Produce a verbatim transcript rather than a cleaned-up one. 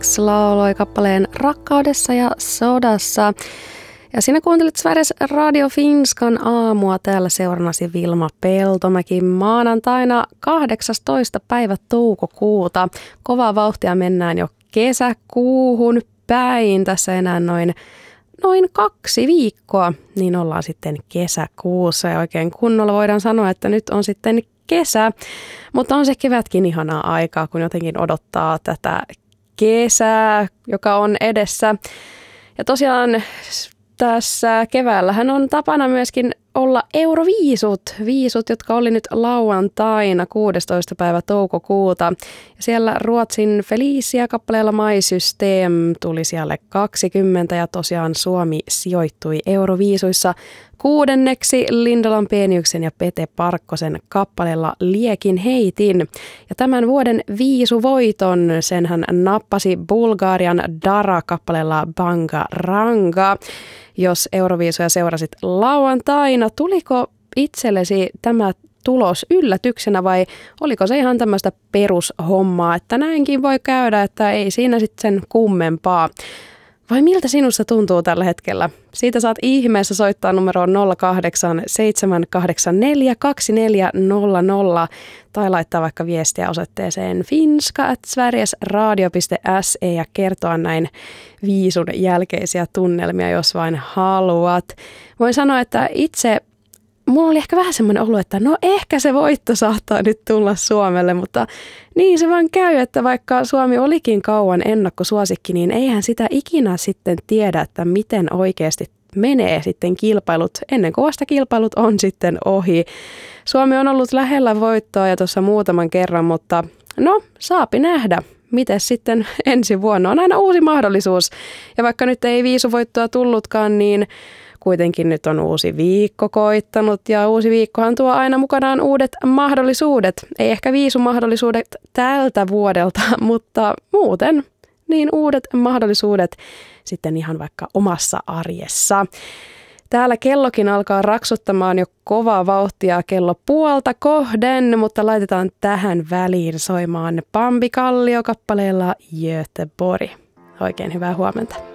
X lauloi kappaleen Rakkaudessa ja sodassa. Ja sinä kuuntelit Sveriges Radio Finskan aamua. Täällä seurannasi Vilma Peltomäki maanantaina kahdeksastoista päivä toukokuuta. Kovaa vauhtia mennään jo kesäkuuhun päin. Tässä enää noin, noin kaksi viikkoa, niin ollaan sitten kesäkuussa. Ja oikein kunnolla voidaan sanoa, että nyt on sitten kesä. Mutta on se kevätkin ihanaa aikaa, kun jotenkin odottaa tätä kesää, joka on edessä. Ja tosiaan tässä keväällähän on tapana myöskin olla Euroviisut, viisut, jotka oli nyt lauantaina kuudestoista päivä toukokuuta. Ja siellä Ruotsin Felicia-kappaleella My System tuli siellä kaksikymmentä ja tosiaan Suomi sijoittui Euroviisuissa kuudenneksi Linda Lampeniuksen ja Pete Parkkosen kappaleella Liekin heitin. Ja tämän vuoden viisuvoiton senhän nappasi Bulgarian Dara-kappaleella Banga Ranga. Jos Euroviisuja seurasit lauantaina, tuliko itsellesi tämä tulos yllätyksenä vai oliko se ihan tämmöistä perushommaa, että näinkin voi käydä, että ei siinä sitten sen kummempaa? Vai miltä sinusta tuntuu tällä hetkellä? Siitä saat ihmeessä soittaa numeroon nolla kahdeksan seitsemän kahdeksan neljä kaksi neljä nolla nolla tai laittaa vaikka viestiä osoitteeseen finska at sverigesradio piste se ja kertoa näin viisun jälkeisiä tunnelmia, jos vain haluat. Voin sanoa, että itse mulla oli ehkä vähän semmoinen olo, että no ehkä se voitto saattaa nyt tulla Suomelle, mutta niin se vaan käy, että vaikka Suomi olikin kauan ennakkosuosikki, niin eihän sitä ikinä sitten tiedä, että miten oikeasti menee sitten kilpailut, ennen kuin vasta kilpailut on sitten ohi. Suomi on ollut lähellä voittoa ja tuossa muutaman kerran, mutta no saapi nähdä. Miten sitten ensi vuonna? On aina uusi mahdollisuus. Ja vaikka nyt ei viisuvoittoa tullutkaan, niin kuitenkin nyt on uusi viikko koittanut ja uusi viikkohan tuo aina mukanaan uudet mahdollisuudet. Ei ehkä viisumahdollisuudet tältä vuodelta, mutta muuten niin uudet mahdollisuudet sitten ihan vaikka omassa arjessa. Täällä kellokin alkaa raksuttamaan jo kovaa vauhtia kello puolta kohden, mutta laitetaan tähän väliin soimaan Bambi Kallio kappaleella Göteborg. Oikein hyvää huomenta.